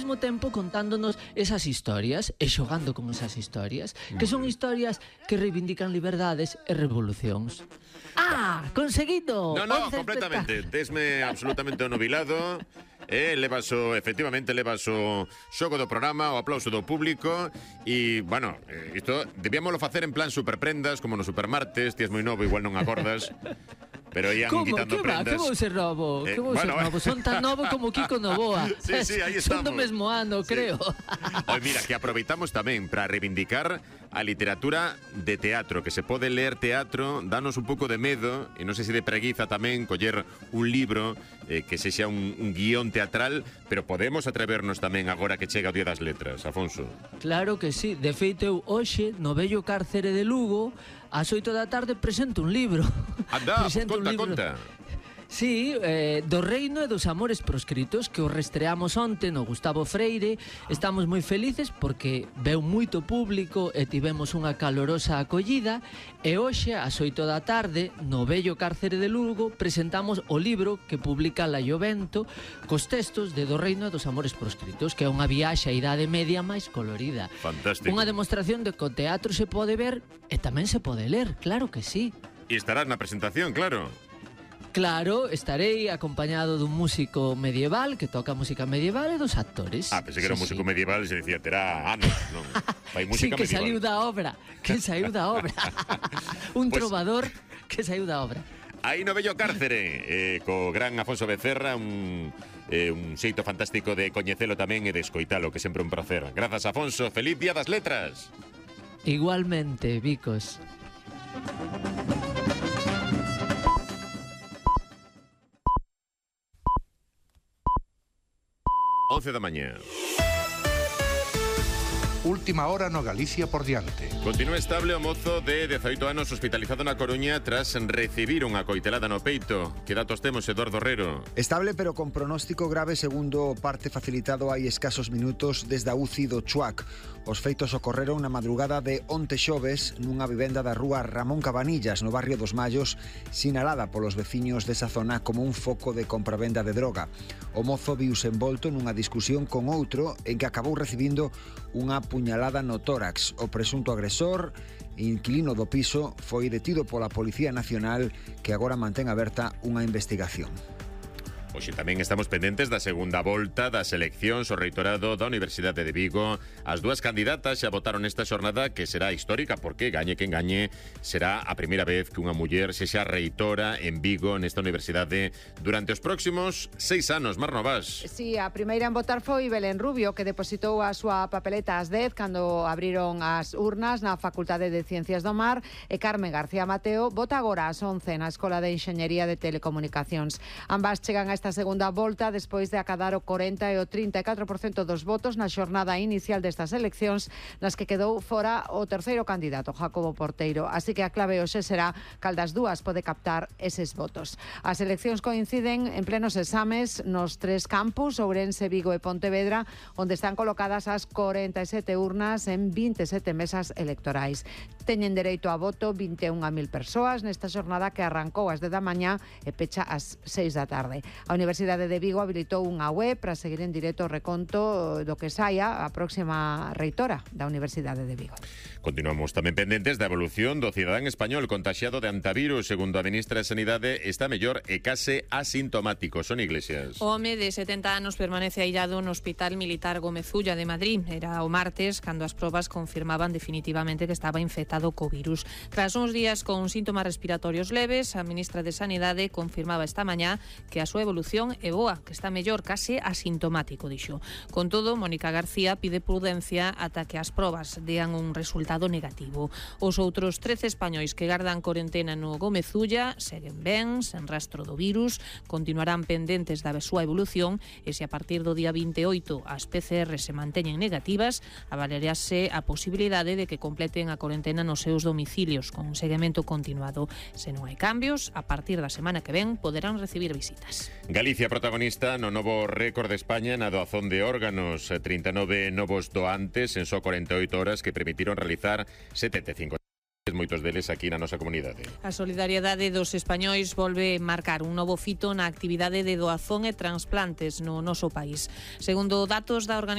mesmo tempo contándonos esas historias e xogando con esas historias, que son historias que reivindican liberdades e revolucións. Conseguido! No, completamente. Tesme absolutamente o novilado. Efectivamente, levas o xogo do programa, o aplauso do público. E, bueno, isto debíamoslo facer en plan superprendas, como no Supermartes. Ti és moi novo, igual non acordas. Pero ian quitando prendas. Que vou ser novo? Son tan novo como Kiko Novoa. Sí, aí estamos. Son do mesmo ano, creo. Oi, mira, que aproveitamos tamén para reivindicar a literatura de teatro, que se pode ler teatro, danos un pouco de medo, e non sei se de preguiza tamén, coller un libro que sexa un guión teatral, pero podemos atrevernos tamén agora que chega o Día das Letras, Afonso. Claro que sí, de feito eu hoxe, no vello cárcere de Lugo, ás 8 da tarde presento un libro. Anda, conta. Sí, do reino e dos amores proscritos, que o restreamos onte no Gustavo Freire. Estamos moi felices porque veu moito público e tivemos unha calorosa acollida. E hoxe, ás 8 da tarde, no vello cárcere de Lugo, presentamos o libro que publica Laio Bento cos textos de Do reino e dos amores proscritos, que é unha viaxe á Idade Media máis colorida. Fantástico. Unha demostración de que o teatro se pode ver e tamén se pode ler, claro que sí. E estarás na presentación, claro. Claro, estarei acompañado dun músico medieval que toca música medieval e dos actores. Pensei que era un músico medieval e se dicía, terá anos, non? Fai música que medieval. saiu da obra. Un trovador que saiu da obra. Aí no vello cárcere, co gran Afonso Becerra, un xeito fantástico de coñecelo tamén e de escoitalo, que sempre un placer. Grazas, Afonso, feliz Día das Letras. Igualmente, Vicos. 11 da mañá. Última hora no Galicia por diante. Continúa estable o mozo de 18 anos hospitalizado na Coruña tras recibir unha coitelada no peito. Que datos temos, Eduardo Herrero? Estable pero con pronóstico grave segundo parte facilitado hai escasos minutos desde a UCI do Chuac. Os feitos ocorreron na madrugada de onte xoves nunha vivenda da rúa Ramón Cabanillas, no barrio dos Mallos, sinalada polos veciños desa zona como un foco de compravenda de droga. O mozo viuse envolto nunha discusión con outro en que acabou recibindo unha puñalada no tórax. O presunto agresor, inquilino do piso, foi detido pola Policía Nacional, que agora mantén aberta unha investigación. Hoxe tamén estamos pendentes da segunda volta das eleccións ao reitorado da Universidade de Vigo. As dúas candidatas xa votaron esta xornada, que será histórica porque, gañe quen gañe, será a primeira vez que unha muller sexa reitora en Vigo, nesta universidade, durante os próximos 6 anos. Mar Novas. Sí, a primeira en votar foi Belén Rubio, que depositou a súa papeleta ás 10 cando abriron as urnas na Facultade de Ciencias do Mar, e Carmen García Mateo vota agora ás 11 na Escola de Enxeñería de Telecomunicacións. Ambas chegan a esta segunda volta despois de acadar o 40 e o 34% dos votos na xornada inicial destas eleccións, nas que quedou fora o terceiro candidato, Jacobo Porteiro. Así que a clave hoxe será cal das dúas pode captar eses votos. As eleccións coinciden en plenos exames nos tres campus, Ourense, Vigo e Pontevedra, onde están colocadas as 47 urnas en 27 mesas electorais. Teñen dereito a voto 21.000 persoas nesta xornada que arrancou ás 10 da mañá e pecha ás 6 da tarde. A Universidade de Vigo habilitou unha web para seguir en directo o reconto do que saia a próxima reitora da Universidade de Vigo. Continuamos tamén pendentes da evolución do cidadán español contaxiado de antivirus. Segundo a ministra de Sanidade, está mellor e case asintomático. Son Iglesias. O home de 70 anos permanece aillado no Hospital Militar Gómez Ulla de Madrid. Era o martes cando as probas confirmaban definitivamente que estaba infectado co virus. Tras uns días con síntomas respiratorios leves, a ministra de Sanidade confirmaba esta mañá que a súa evolución é boa, que está mellor, case asintomático, dixo. Con todo, Mónica García pide prudencia ata que as probas dean un resultado negativo. Os outros 13 españois que gardan corentena no Gómez Ulla seguen ben, sen rastro do virus, continuarán pendentes da súa evolución e se a partir do día 28 as PCR se manteñen negativas, avaliarase a posibilidade de que completen a corentena nos seus domicilios con un seguimento continuado. Se non hai cambios, a partir da semana que ven poderán recibir visitas. Galicia protagonista no novo récord de España na doazón de órganos. 39 novos doantes en só 48 horas que permitiron realizar 75 moitos deles aquí na nosa comunidade. A solidariedade dos españois volve marcar un novo fito na actividade de doazón e transplantes no noso país. Segundo datos da organización